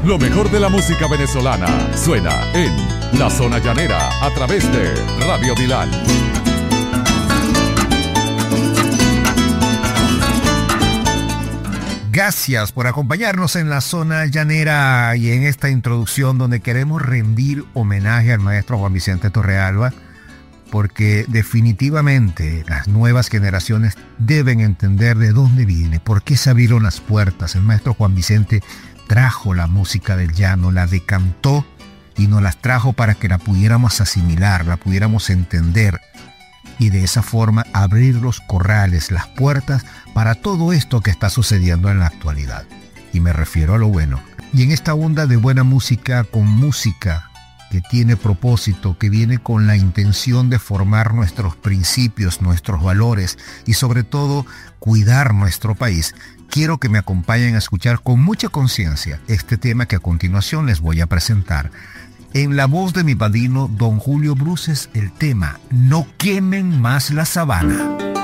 Lo mejor de la música venezolana suena en La Zona Llanera a través de Radio Dilan. Gracias por acompañarnos en La Zona Llanera y en esta introducción donde queremos rendir homenaje al maestro Juan Vicente Torrealba, porque definitivamente las nuevas generaciones deben entender de dónde viene, por qué se abrieron las puertas. El maestro Juan Vicente trajo la música del llano, la decantó y nos las trajo para que la pudiéramos asimilar, la pudiéramos entender y de esa forma abrir los corrales, las puertas para todo esto que está sucediendo en la actualidad. Y me refiero a lo bueno. Y en esta onda de buena música, con música que tiene propósito, que viene con la intención de formar nuestros principios, nuestros valores y sobre todo cuidar nuestro país, quiero que me acompañen a escuchar con mucha conciencia este tema que a continuación les voy a presentar. En la voz de mi padrino, don Julio Bruces, el tema No quemen más la sabana.